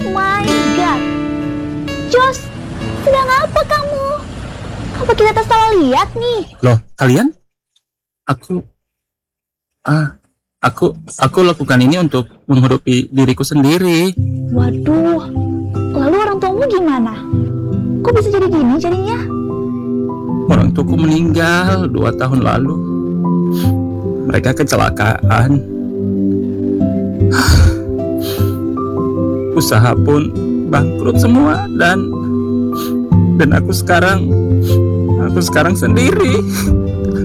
My God. Jos, sedang apa kamu? Apa kita tak salah lihat nih? Loh, kalian? Aku aku lakukan ini untuk menghidupi diriku sendiri. Waduh, lalu orang tuamu gimana? Kok bisa jadi gini jadinya? Orang tuaku meninggal 2 tahun lalu. Mereka kecelakaan. Usaha pun bangkrut semua dan aku sekarang sendiri.